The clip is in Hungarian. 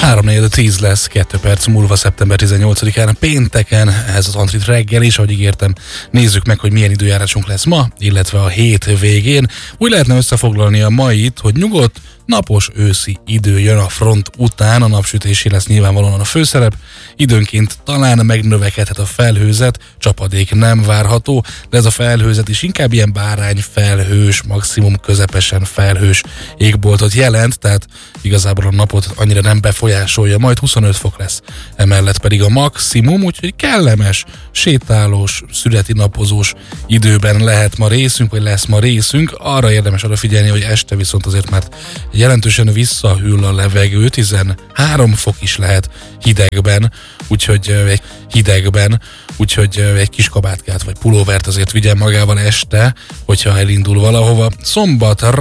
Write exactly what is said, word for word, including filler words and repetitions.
háromnegyed tíz lesz, kettő perc múlva, szeptember tizennyolcadikán, pénteken, ez az Antrit reggel, és ahogy ígértem, nézzük meg, hogy milyen időjárásunk lesz ma, illetve a hét végén. Úgy lehetne összefoglalni a mait, hogy nyugodt, napos őszi idő jön a front után, a napsütésé lesz nyilvánvalóan a főszerep, időnként talán megnövekedhet a felhőzet, csapadék nem várható, de ez a felhőzet is inkább ilyen bárány felhős, maximum közepesen felhős égboltot jelent, tehát igazából a napot annyira nem befolyásolja, majd huszonöt fok lesz, emellett pedig a maximum, úgyhogy kellemes, sétálós, születi napozós időben lehet ma részünk, vagy lesz ma részünk. Arra érdemes odafigyelni, hogy este viszont azért már jelentősen visszahűl a levegő, tizenhárom fok is lehet hidegben, úgyhogy egy hidegben, úgyhogy egy kis kabátkát vagy pulóvert azért vigyen magával este, hogyha elindul valahova. Szombat